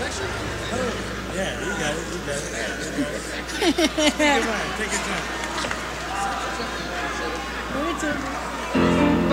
Oh, yeah, you got it. You got it. You got it. Take your time. Take your time.